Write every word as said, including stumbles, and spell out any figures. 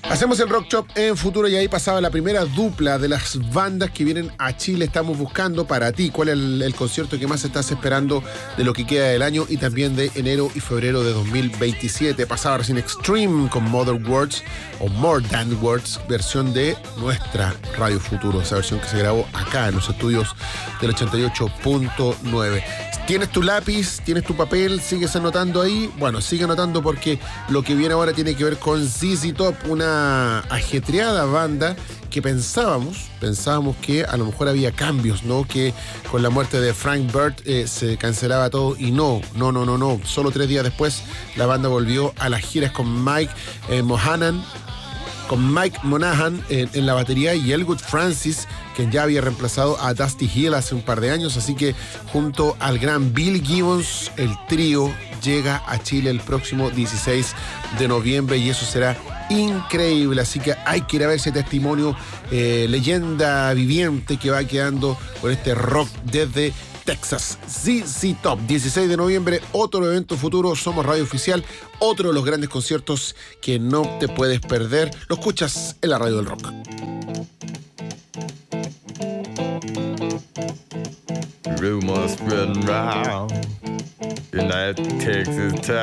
Hacemos el Rock Shop en Futuro y ahí pasaba la primera dupla de las bandas que vienen a Chile. Estamos buscando para ti cuál es el, el concierto que más estás esperando de lo que queda del año y también de enero y febrero de dos mil veintisiete. Pasaba recién Extreme con Mother Words o More Than Words, versión de nuestra Radio Futuro, esa versión que se grabó acá en los estudios del ochenta y ocho punto nueve. ¿Tienes tu lápiz? ¿Tienes tu papel? ¿Sigues anotando ahí? Bueno, sigue anotando porque lo que viene ahora tiene que ver con Z Z Top, una ajetreada banda que pensábamos, pensábamos que a lo mejor había cambios, ¿no? Que con la muerte de Frank Bird eh, se cancelaba todo y no, no, no, no, no. Solo tres días después la banda volvió a las giras con Mike eh, Monahan, con Mike Monahan en, en la batería y Elwood Francis, quien ya había reemplazado a Dusty Hill hace un par de años, así que junto al gran Bill Gibbons, el trío llega a Chile el próximo dieciséis de noviembre y eso será increíble, así que hay que ir a ver ese testimonio, eh, leyenda viviente que va quedando con este rock desde Texas. Z Z Top, dieciséis de noviembre, otro evento futuro, somos Radio Oficial, otro de los grandes conciertos que no te puedes perder. Lo escuchas en la Radio del Rock. Rumors spreading round in that Texas town.